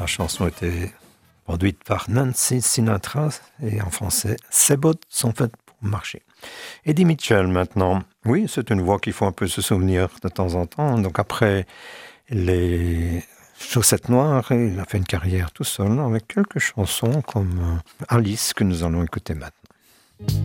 La chanson était produite par Nancy Sinatra et en français, ces bottes sont faites pour marcher. Eddie Mitchell maintenant. Oui, c'est une voix qu'il faut un peu se souvenir de temps en temps. Donc après les Chaussettes Noires, il a fait une carrière tout seul avec quelques chansons comme Alice que nous allons écouter maintenant.